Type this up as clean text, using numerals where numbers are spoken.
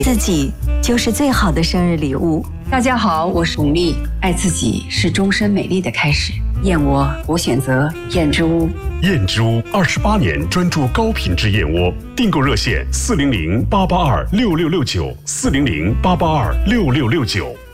自己就是最好的生日礼物。 大家好，我是巩俐，爱自己是终身美丽的开始。燕窝，我选择燕之屋。 燕之屋28年专注高品质燕窝，订购热线400-882-6669，400-882-6669。